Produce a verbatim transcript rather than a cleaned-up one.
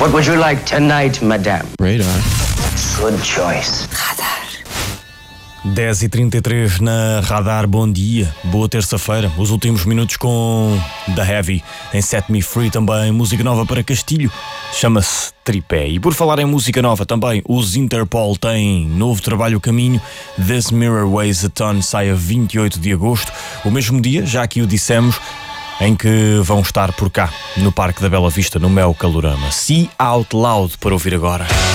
What would you like tonight, madame? Radar. Good choice. dez e trinta e três na Radar, bom dia, boa terça-feira. Os últimos minutos com The Heavy em Set Me Free, também música nova para Castilho, chama-se Tripé. E por falar em música nova também, os Interpol têm novo trabalho a caminho. This Mirror Weighs a Ton sai a vinte e oito de agosto, o mesmo dia, já que o dissemos, em que vão estar por cá, no Parque da Bela Vista, no Mel Calorama. See Out Loud para ouvir agora.